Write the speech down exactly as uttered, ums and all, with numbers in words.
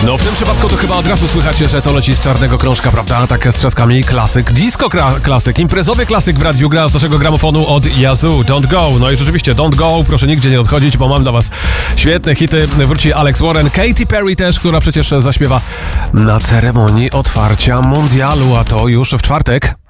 No w tym przypadku to chyba od razu słychać, że to leci z czarnego krążka, prawda? Tak z trzaskami. Klasyk, disco kra- klasyk, imprezowy klasyk w radiu gra z naszego gramofonu od Yazoo. Don't go. No i rzeczywiście, don't go. Proszę nigdzie nie odchodzić, bo mam dla was świetne hity. Wróci Alex Warren, Katy Perry też, która przecież zaśpiewa na ceremonii otwarcia mundialu, a to już w czwartek.